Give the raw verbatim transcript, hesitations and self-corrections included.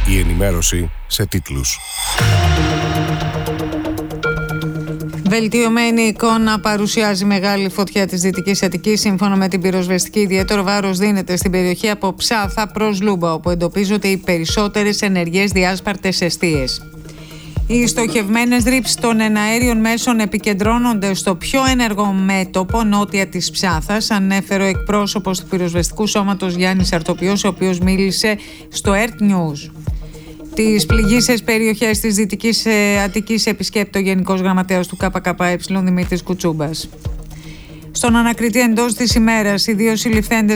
Η ενημέρωση σε τίτλους. Βελτιωμένη εικόνα παρουσιάζει μεγάλη φωτιά της Δυτικής Αττικής. Σύμφωνα με την πυροσβεστική, ιδιαίτερο βάρος δίνεται στην περιοχή από Ψάθα προς Λούμπα, όπου εντοπίζονται οι περισσότερες ενεργές διάσπαρτες εστίες. Οι στοχευμένες ρήψεις των εναέριων μέσων επικεντρώνονται στο πιο ενεργό μέτωπο νότια της Ψάθας, ανέφερε ο εκπρόσωπος του πυροσβεστικού σώματος Γιάννης Αρτοπιός, ο οποίος μίλησε στο Earth News. Τις πληγείσες περιοχές της Δυτικής Αττικής επισκέπτεται ο Γενικός Γραμματέας του ΚΚΕ Δημήτρης Κουτσούμπας. Στον ανακριτή εντός της ημέρας, οι δύο συλληφθέντες